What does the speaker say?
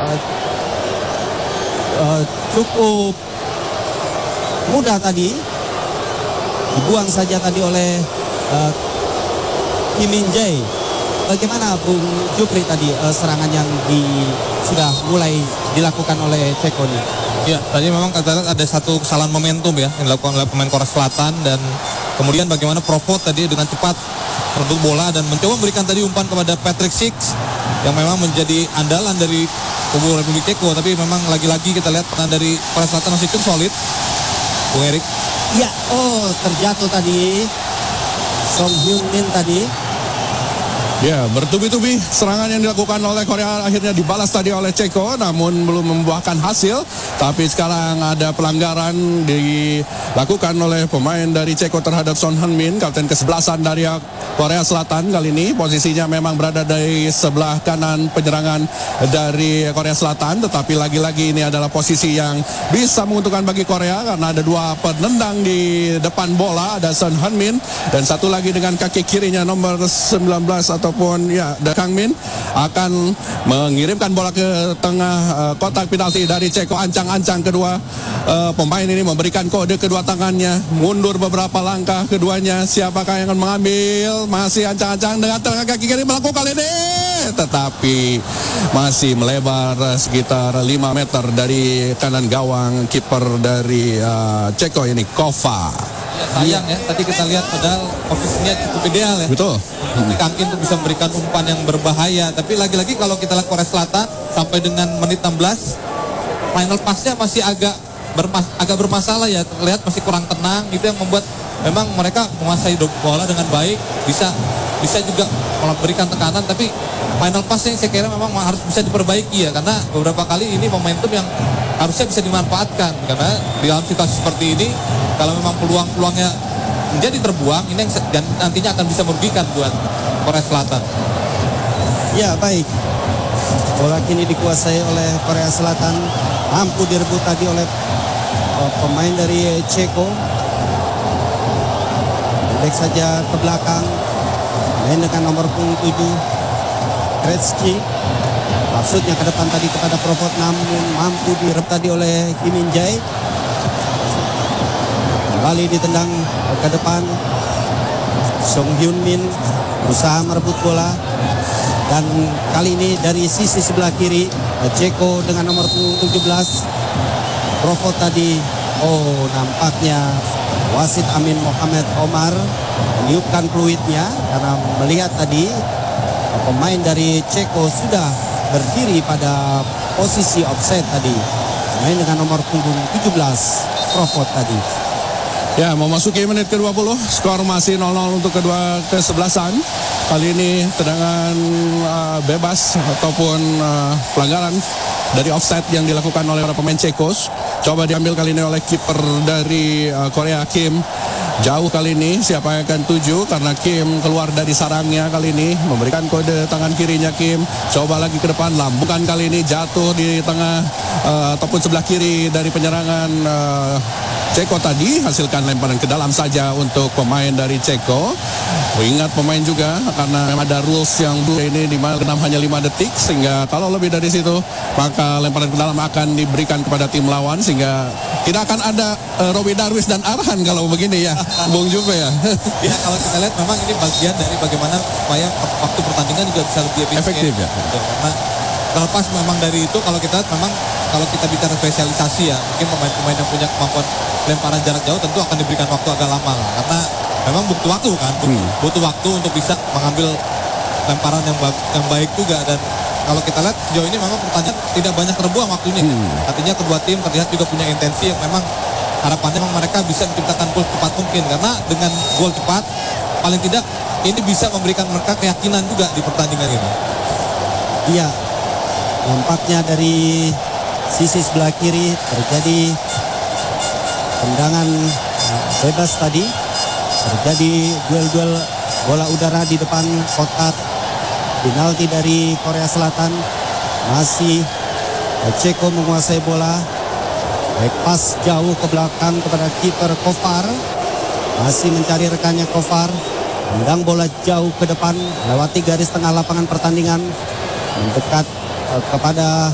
uh, cukup mudah tadi, dibuang saja tadi oleh Kim Min Jae. Bagaimana Bung Jupri tadi serangan yang sudah mulai dilakukan oleh Ceko ini? Ya, tadi memang ada satu kesalahan momentum ya yang dilakukan oleh pemain Korea Selatan, dan kemudian bagaimana Provot tadi dengan cepat merebut bola dan mencoba memberikan tadi umpan kepada Patrick Schick yang memang menjadi andalan dari kubu Republik Ceko. Tapi memang lagi-lagi kita lihat pertahanan dari Korea Selatan masih cukup solid, Bung Erik. Ya, terjatuh tadi Song Hyun Min tadi. Ya, bertubi-tubi serangan yang dilakukan oleh Korea akhirnya dibalas tadi oleh Ceko, namun belum membuahkan hasil. Tapi sekarang ada pelanggaran dilakukan oleh pemain dari Ceko terhadap Son Heung-min, kapten ke-11 dari Korea Selatan. Kali ini posisinya memang berada di sebelah kanan penyerangan dari Korea Selatan, tetapi lagi-lagi ini adalah posisi yang bisa menguntungkan bagi Korea karena ada dua penendang di depan bola, ada Son Heung-min dan satu lagi dengan kaki kirinya nomor 19 ataupun Kang Min akan mengirimkan bola ke tengah kotak penalti dari Ceko. Ancang-ancang kedua pemain ini memberikan kode kedua tangannya, mundur beberapa langkah keduanya. Siapakah yang akan mengambil? Masih ancang-ancang dengan tengah kaki kiri melakukan ini, tetapi masih melebar sekitar 5 meter dari kanan gawang kiper dari Ceko ini, Kova. Sayang ya, tadi kita lihat padahal posisinya cukup ideal ya. Betul. Kang In untuk bisa memberikan umpan yang berbahaya. Tapi lagi-lagi kalau kita lihat Korea Selatan sampai dengan menit 16, final pass-nya masih agak bermasalah ya. Terlihat masih kurang tenang, itu yang membuat memang mereka menguasai bola dengan baik, bisa juga memberikan tekanan, tapi final pass-nya saya kira memang harus bisa diperbaiki ya, karena beberapa kali ini momentum yang harusnya bisa dimanfaatkan, karena di dalam situasi seperti ini kalau memang peluang-peluangnya menjadi terbuang, ini yang nantinya akan bisa merugikan buat Korea Selatan. Ya, baik, bola kini dikuasai oleh Korea Selatan, mampu direbut tadi oleh pemain dari Ceko. Pendek saja ke belakang, main dengan nomor 7 Gretzky, maksudnya ke depan tadi kepada Provot, namun mampu direbut tadi oleh Kim Min Jae. Kembali ditendang ke depan, Song Hyun Min berusaha merebut bola, dan kali ini dari sisi sebelah kiri Ceko dengan nomor 17 Provot tadi. Nampaknya wasit Amin Mohamed Omar meniupkan peluitnya karena melihat tadi pemain dari Ceko sudah berdiri pada posisi offside tadi, main dengan nomor punggung 17 Provot tadi. Ya, memasuki menit ke-20, skor masih 0-0 untuk kedua kesebelasan. Kali ini tendangan bebas ataupun pelanggaran dari offside yang dilakukan oleh para pemain Ceko. Coba diambil kali ini oleh kiper dari Korea, Kim. Jauh kali ini, siapa yang akan tuju? Karena Kim keluar dari sarangnya kali ini, memberikan kode tangan kirinya Kim. Coba lagi ke depan, lambungkan kali ini, jatuh di tengah ataupun sebelah kiri dari penyerangan Ceko tadi, hasilkan lemparan ke dalam saja untuk pemain dari Ceko. Ingat pemain juga karena ada rules yang ini di mana hanya 5 detik, sehingga kalau lebih dari situ maka lemparan ke dalam akan diberikan kepada tim lawan, sehingga tidak akan ada Robbie Darwish dan Arhan kalau begini ya, Bung Juve ya. Ya, kalau kita lihat memang ini bagian dari bagaimana supaya waktu pertandingan juga bisa lebih efektif ya. Betul, karena terlepas memang dari itu, kalau kita lihat memang kalau kita bicara spesialisasi ya, mungkin pemain-pemain yang punya kemampuan lemparan jarak jauh tentu akan diberikan waktu agak lama lah, karena memang butuh waktu kan, butuh waktu untuk bisa mengambil lemparan yang baik juga. Dan kalau kita lihat sejauh ini memang pertandingan tidak banyak terbuang waktu ini. Artinya kedua tim terlihat juga punya intensi yang memang harapannya memang mereka bisa menciptakan gol cepat mungkin, karena dengan gol cepat paling tidak ini bisa memberikan mereka keyakinan juga di pertandingan ini. Iya, nampaknya dari sisi sebelah kiri terjadi tendangan bebas tadi, terjadi duel-duel bola udara di depan kotak penalti dari Korea Selatan. Masih Ceko menguasai bola, baik pas jauh ke belakang kepada kiper Kovar, masih mencari rekannya Kovar, tendang bola jauh ke depan lewati garis tengah lapangan pertandingan, mendekat kepada